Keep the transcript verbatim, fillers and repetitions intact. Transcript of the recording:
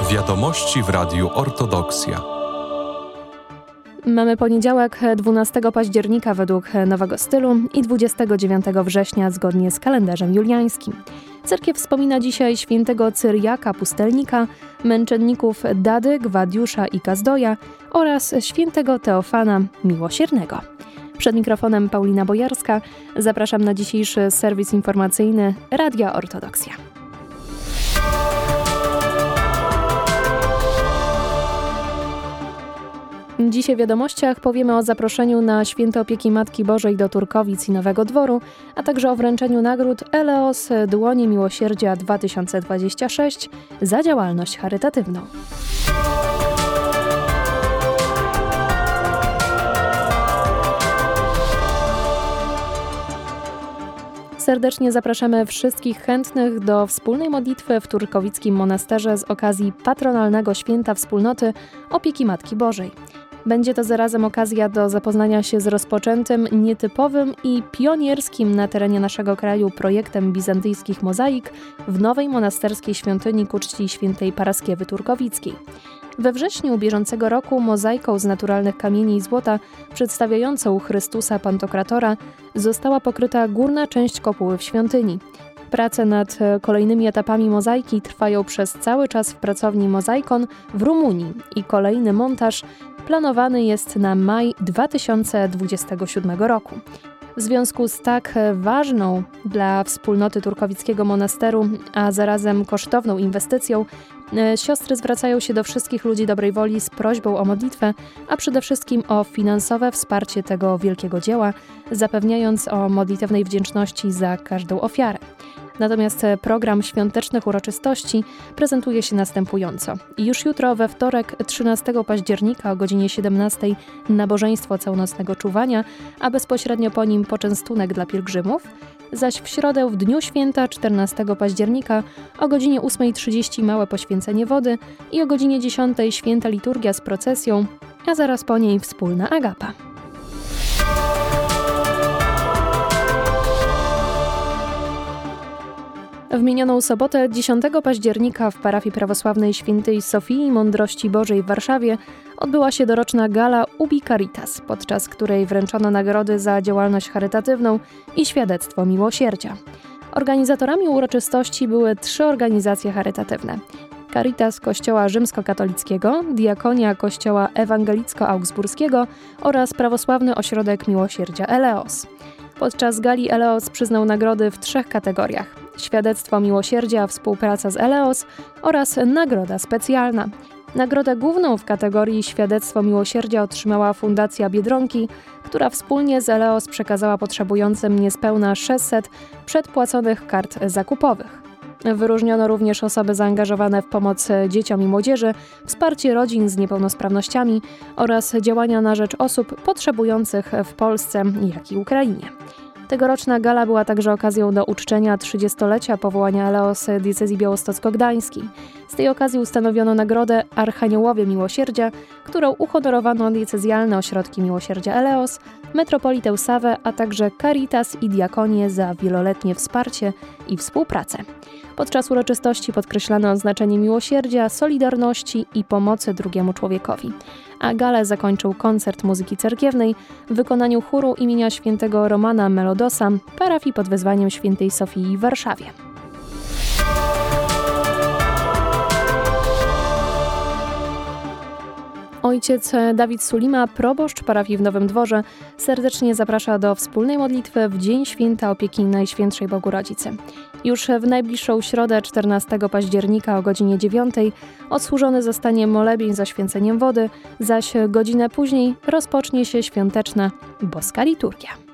Wiadomości w Radiu Ortodoksja. Mamy poniedziałek, dwunastego października według nowego stylu i dwudziestego dziewiątego września zgodnie z kalendarzem juliańskim. Cerkiew wspomina dzisiaj świętego Cyriaka Pustelnika, męczenników Dady, Gwadiusza i Kazdoja oraz świętego Teofana Miłosiernego. Przed mikrofonem Paulina Bojarska. Zapraszam na dzisiejszy serwis informacyjny Radia Ortodoksja. Dzisiaj w wiadomościach powiemy o zaproszeniu na Święto Opieki Matki Bożej do Turkowic i Nowego Dworu, a także o wręczeniu nagród Eleos Dłonie Miłosierdzia dwa tysiące dwadzieścia sześć za działalność charytatywną. Serdecznie zapraszamy wszystkich chętnych do wspólnej modlitwy w Turkowickim Monasterze z okazji patronalnego święta wspólnoty Opieki Matki Bożej. Będzie to zarazem okazja do zapoznania się z rozpoczętym, nietypowym i pionierskim na terenie naszego kraju projektem bizantyjskich mozaik w nowej monasterskiej świątyni ku czci świętej Paraskiewy Turkowickiej. We wrześniu bieżącego roku mozaiką z naturalnych kamieni i złota przedstawiającą Chrystusa Pantokratora została pokryta górna część kopuły w świątyni. Prace nad kolejnymi etapami mozaiki trwają przez cały czas w pracowni Mozaikon w Rumunii i kolejny montaż planowany jest na maj dwa tysiące dwudziestego siódmego roku. W związku z tak ważną dla wspólnoty Turkowickiego Monasteru, a zarazem kosztowną inwestycją, siostry zwracają się do wszystkich ludzi dobrej woli z prośbą o modlitwę, a przede wszystkim o finansowe wsparcie tego wielkiego dzieła, zapewniając o modlitewnej wdzięczności za każdą ofiarę. Natomiast program świątecznych uroczystości prezentuje się następująco. Już jutro, we wtorek, trzynastego października o godzinie siedemnastej nabożeństwo całonocnego czuwania, a bezpośrednio po nim poczęstunek dla pielgrzymów, zaś w środę, w dniu święta, czternastego października o godzinie ósmej trzydzieści małe poświęcenie wody i o godzinie dziesiątej święta liturgia z procesją, a zaraz po niej wspólna agapa. W minioną sobotę, dziesiątego października, w parafii prawosławnej Świętej Sofii Mądrości Bożej w Warszawie odbyła się doroczna gala Ubi Caritas, podczas której wręczono nagrody za działalność charytatywną i świadectwo miłosierdzia. Organizatorami uroczystości były trzy organizacje charytatywne: Caritas Kościoła Rzymskokatolickiego, Diakonia Kościoła Ewangelicko-Augsburskiego oraz Prawosławny Ośrodek Miłosierdzia Eleos. Podczas gali Eleos przyznał nagrody w trzech kategoriach: świadectwo miłosierdzia, współpraca z Eleos oraz nagroda specjalna. Nagrodę główną w kategorii świadectwo miłosierdzia otrzymała Fundacja Biedronki, która wspólnie z Eleos przekazała potrzebującym niespełna sześćset przedpłaconych kart zakupowych. Wyróżniono również osoby zaangażowane w pomoc dzieciom i młodzieży, wsparcie rodzin z niepełnosprawnościami oraz działania na rzecz osób potrzebujących w Polsce, jak i Ukrainie. Tegoroczna gala była także okazją do uczczenia trzydziestolecia powołania Eleos diecezji białostocko-gdańskiej. Z tej okazji ustanowiono nagrodę Archaniołowie Miłosierdzia, którą uhonorowano diecezjalne ośrodki miłosierdzia Eleos, metropolitę Sawę, a także Caritas i Diakonię za wieloletnie wsparcie i współpracę. Podczas uroczystości podkreślano znaczenie miłosierdzia, solidarności i pomocy drugiemu człowiekowi. A galę zakończył koncert muzyki cerkiewnej w wykonaniu chóru imienia świętego Romana Melodosa, parafii pod wezwaniem Świętej Sofii w Warszawie. Ojciec Dawid Sulima, proboszcz parafii w Nowym Dworze, serdecznie zaprasza do wspólnej modlitwy w Dzień Święta Opieki Najświętszej Bogu Rodzicy. Już w najbliższą środę, czternastego października o godzinie dziewiątej odsłużony zostanie molebień za święceniem wody, zaś godzinę później rozpocznie się świąteczna boska liturgia.